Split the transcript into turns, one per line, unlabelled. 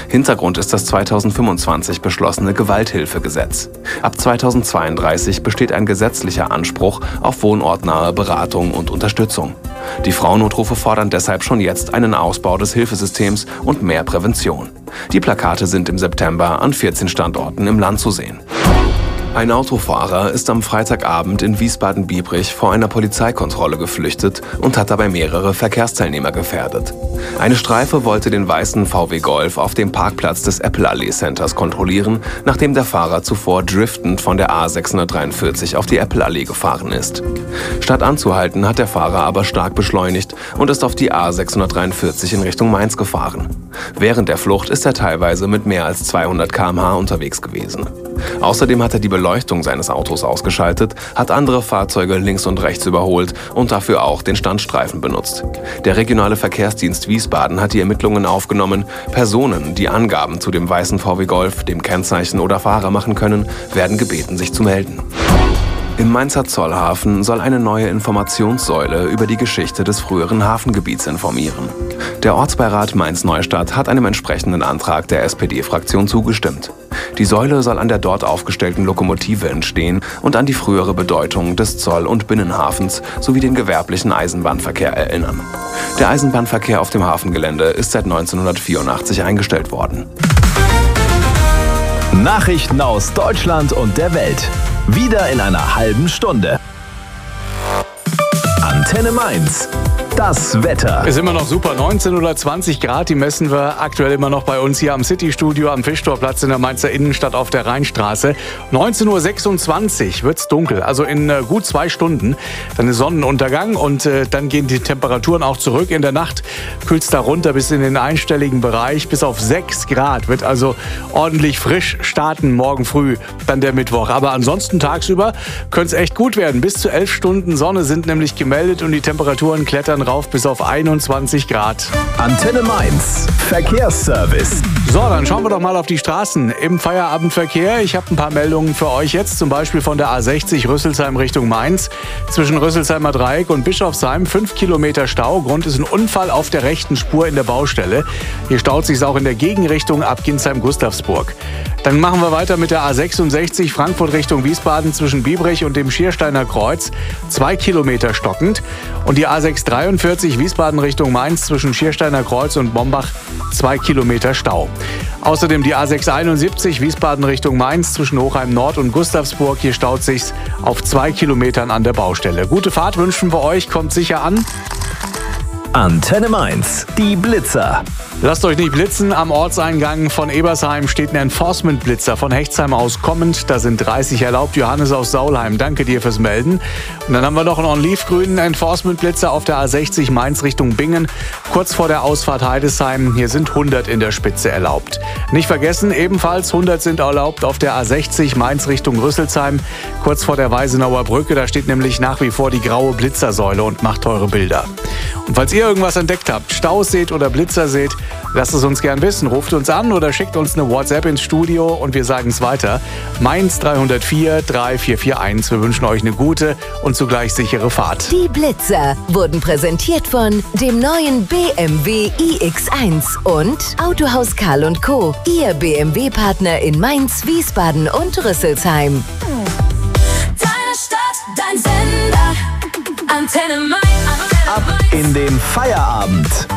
Hintergrund ist das 2025 beschlossene Gewalthilfegesetz. Ab 2032 besteht ein gesetzlicher Anspruch auf wohnortnahe Beratung und Unterstützung. Die Frauennotrufe fordern deshalb schon jetzt einen Ausbau des Hilfesystems und mehr Prävention. Die Plakate sind im September an 14 Standorten im Land zu sehen. Ein Autofahrer ist am Freitagabend in Wiesbaden-Biebrich vor einer Polizeikontrolle geflüchtet und hat dabei mehrere Verkehrsteilnehmer gefährdet. Eine Streife wollte den weißen VW Golf auf dem Parkplatz des Apple-Allee-Centers kontrollieren, nachdem der Fahrer zuvor driftend von der A643 auf die Apple-Allee gefahren ist. Statt anzuhalten, hat der Fahrer aber stark beschleunigt und ist auf die A643 in Richtung Mainz gefahren. Während der Flucht ist er teilweise mit mehr als 200 km/h unterwegs gewesen. Außerdem hat er die Beleuchtung seines Autos ausgeschaltet, hat andere Fahrzeuge links und rechts überholt und dafür auch den Standstreifen benutzt. Der regionale Verkehrsdienst Wiesbaden hat die Ermittlungen aufgenommen. Personen, die Angaben zu dem weißen VW Golf, dem Kennzeichen oder Fahrer machen können, werden gebeten, sich zu melden. Im Mainzer Zollhafen soll eine neue Informationssäule über die Geschichte des früheren Hafengebiets informieren. Der Ortsbeirat Mainz-Neustadt hat einem entsprechenden Antrag der SPD-Fraktion zugestimmt. Die Säule soll an der dort aufgestellten Lokomotive entstehen und an die frühere Bedeutung des Zoll- und Binnenhafens sowie den gewerblichen Eisenbahnverkehr erinnern. Der Eisenbahnverkehr auf dem Hafengelände ist seit 1984 eingestellt worden.
Nachrichten aus Deutschland und der Welt. Wieder in einer halben Stunde. Antenne Mainz. Das Wetter.
Ist immer noch super, 19 oder 20 Grad, die messen wir aktuell immer noch bei uns hier am City-Studio am Fischtorplatz in der Mainzer Innenstadt auf der Rheinstraße. 19.26 Uhr wird es dunkel, also in gut 2 Stunden. Dann ist Sonnenuntergang und dann gehen die Temperaturen auch zurück. In der Nacht kühlt es da runter bis in den einstelligen Bereich, bis auf 6 Grad. Wird also ordentlich frisch starten morgen früh, dann der Mittwoch. Aber ansonsten tagsüber könnte es echt gut werden. Bis zu 11 Stunden Sonne sind nämlich gemeldet und die Temperaturen klettern rauf bis auf 21 Grad.
Antenne Mainz. Verkehrsservice.
So, dann schauen wir doch mal auf die Straßen im Feierabendverkehr. Ich habe ein paar Meldungen für euch jetzt, zum Beispiel von der A60 Rüsselsheim Richtung Mainz. Zwischen Rüsselsheimer Dreieck und Bischofsheim 5 Kilometer Stau. Grund ist ein Unfall auf der rechten Spur in der Baustelle. Hier staut sich auch in der Gegenrichtung ab Ginsheim-Gustavsburg. Dann machen wir weiter mit der A66 Frankfurt Richtung Wiesbaden zwischen Biebrich und dem Schiersteiner Kreuz. 2 Kilometer stockend. Und die A643 Wiesbaden Richtung Mainz zwischen Schiersteiner Kreuz und Bombach 2 Kilometer Stau. Außerdem die A671 Wiesbaden Richtung Mainz zwischen Hochheim Nord und Gustavsburg. Hier staut sich's auf 2 Kilometern an der Baustelle. Gute Fahrt wünschen wir euch, kommt sicher an.
Antenne Mainz. Die Blitzer.
Lasst euch nicht blitzen. Am Ortseingang von Ebersheim steht ein Enforcement-Blitzer von Hechtsheim aus kommend. Da sind 30 erlaubt. Johannes aus Saulheim, danke dir fürs Melden. Und dann haben wir noch einen olivgrünen Enforcement-Blitzer auf der A60 Mainz Richtung Bingen. Kurz vor der Ausfahrt Heidesheim. Hier sind 100 in der Spitze erlaubt. Nicht vergessen, ebenfalls 100 sind erlaubt auf der A60 Mainz Richtung Rüsselsheim. Kurz vor der Weisenauer Brücke. Da steht nämlich nach wie vor die graue Blitzersäule und macht teure Bilder. Und falls ihr irgendwas entdeckt habt, Staus seht oder Blitzer seht, lasst es uns gern wissen. Ruft uns an oder schickt uns eine WhatsApp ins Studio und wir sagen es weiter. Mainz 304 3441. Wir wünschen euch eine gute und zugleich sichere Fahrt.
Die Blitzer wurden präsentiert von dem neuen BMW iX1 und Autohaus Karl & Co. Ihr BMW-Partner in Mainz, Wiesbaden und Rüsselsheim.
Deine Stadt, dein Sender, Antenne Mainz.
Ab in den Feierabend.